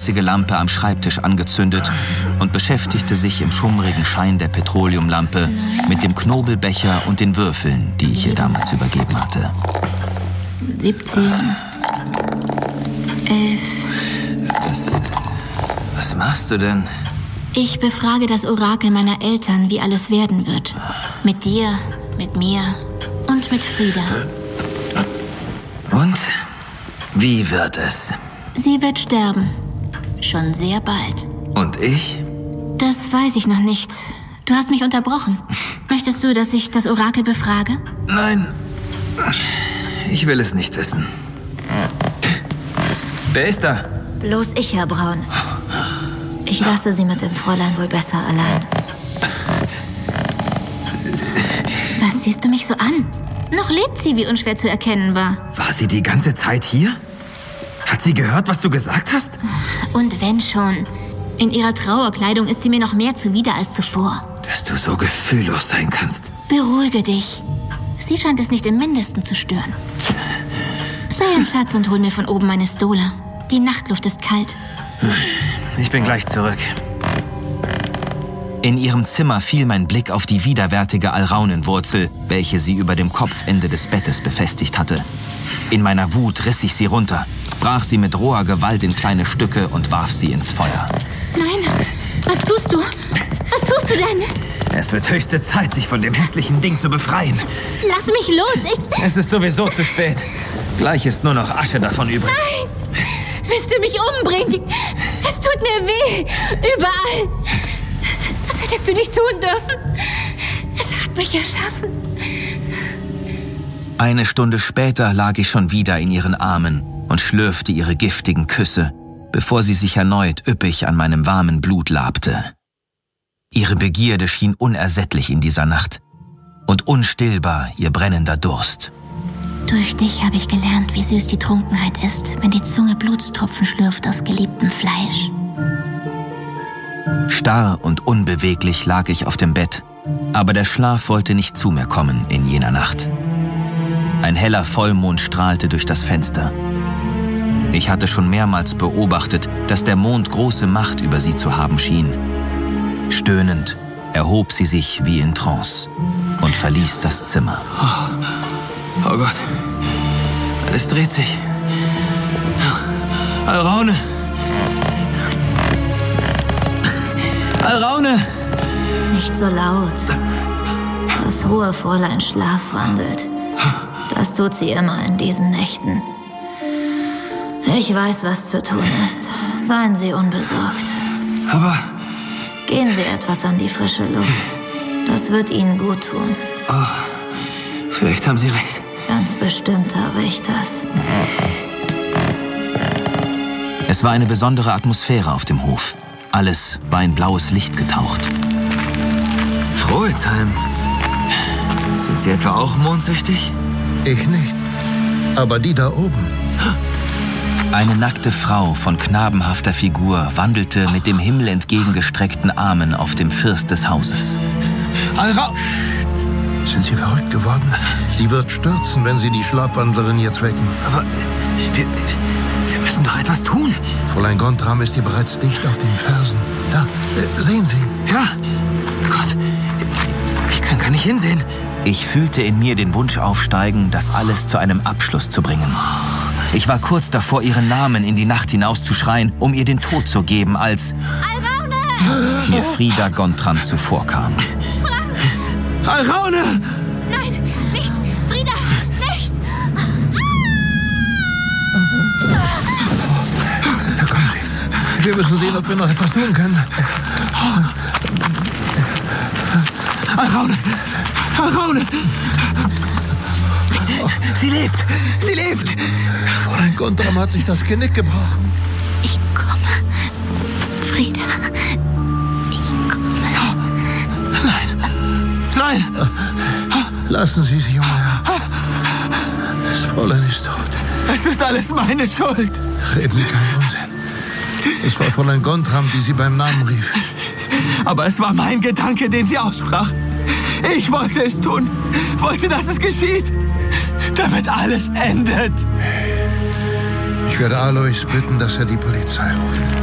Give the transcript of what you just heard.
einzige Lampe am Schreibtisch angezündet und beschäftigte sich im schummrigen Schein der Petroleumlampe mit dem Knobelbecher und den Würfeln, die ich ihr damals übergeben hatte. 17, 11. Was machst du denn? Ich befrage das Orakel meiner Eltern, wie alles werden wird. Mit dir, mit mir und mit Frida. Und? Wie wird es? Sie wird sterben. Schon sehr bald. Und ich? Das weiß ich noch nicht. Du hast mich unterbrochen. Möchtest du, dass ich das Orakel befrage? Nein. Ich will es nicht wissen. Wer ist da? Bloß ich, Herr Braun. Ich lasse Sie mit dem Fräulein wohl besser allein. Was siehst du mich so an? Noch lebt sie, wie unschwer zu erkennen war. War sie die ganze Zeit hier? Hat sie gehört, was du gesagt hast? Und wenn schon. In ihrer Trauerkleidung ist sie mir noch mehr zuwider als zuvor. Dass du so gefühllos sein kannst. Beruhige dich. Sie scheint es nicht im Mindesten zu stören. Sei ein Schatz und hol mir von oben meine Stola. Die Nachtluft ist kalt. Ich bin gleich zurück. In ihrem Zimmer fiel mein Blick auf die widerwärtige Alraunenwurzel, welche sie über dem Kopfende des Bettes befestigt hatte. In meiner Wut riss ich sie runter, brach sie mit roher Gewalt in kleine Stücke und warf sie ins Feuer. Nein, was tust du? Was tust du denn? Es wird höchste Zeit, sich von dem hässlichen Ding zu befreien. Lass mich los, Es ist sowieso zu spät. Gleich ist nur noch Asche davon übrig. Nein! Willst du mich umbringen? Es tut mir weh. Überall. Das hättest du nicht tun dürfen. Es hat mich erschaffen. Eine Stunde später lag ich schon wieder in ihren Armen und schlürfte ihre giftigen Küsse, bevor sie sich erneut üppig an meinem warmen Blut labte. Ihre Begierde schien unersättlich in dieser Nacht und unstillbar ihr brennender Durst. Durch dich habe ich gelernt, wie süß die Trunkenheit ist, wenn die Zunge Blutstropfen schlürft aus geliebtem Fleisch. Starr und unbeweglich lag ich auf dem Bett, aber der Schlaf wollte nicht zu mir kommen in jener Nacht. Ein heller Vollmond strahlte durch das Fenster. Ich hatte schon mehrmals beobachtet, dass der Mond große Macht über sie zu haben schien. Stöhnend erhob sie sich wie in Trance und verließ das Zimmer. Oh Gott, alles dreht sich. Alraune! Alraune! Nicht so laut. Das hohe Fräulein schlafwandelt. Das tut sie immer in diesen Nächten. Ich weiß, was zu tun ist. Seien Sie unbesorgt. Aber... Gehen Sie etwas an die frische Luft. Das wird Ihnen gut tun. Oh, vielleicht haben Sie recht. Ganz bestimmt habe ich das. Es war eine besondere Atmosphäre auf dem Hof. Alles war in blaues Licht getaucht. Frohelsheim. Sind Sie etwa auch mondsüchtig? Ich nicht. Aber die da oben. Eine nackte Frau von knabenhafter Figur wandelte mit dem Himmel entgegengestreckten Armen auf dem First des Hauses. Sind Sie verrückt geworden? Sie wird stürzen, wenn Sie die Schlafwandlerin jetzt wecken. Aber wir müssen doch etwas tun. Fräulein Gontram ist ihr bereits dicht auf den Fersen. Da, sehen Sie. Ja. Gott, ich kann gar nicht hinsehen. Ich fühlte in mir den Wunsch aufsteigen, das alles zu einem Abschluss zu bringen. Ich war kurz davor, ihren Namen in die Nacht hinauszuschreien, um ihr den Tod zu geben, als Alraune! mir Frida Gontram zuvorkam. Frank! Alraune! Nein, nicht! Frida, nicht! Da kommen Sie. Wir müssen sehen, ob wir noch etwas tun können. Alraune! Alraune! Sie lebt! Sie lebt! Fräulein Gontram hat sich das Genick gebrochen. Ich komme. Frida. Ich komme. Nein! Nein! Lassen Sie sie, junge Herr. Das Fräulein ist tot. Es ist alles meine Schuld! Reden Sie keinen Unsinn. Es war Fräulein Gontram, die Sie beim Namen rief. Aber es war mein Gedanke, den sie aussprach. Ich wollte es tun. Wollte, dass es geschieht. Damit alles endet. Ich werde Alois bitten, dass er die Polizei ruft.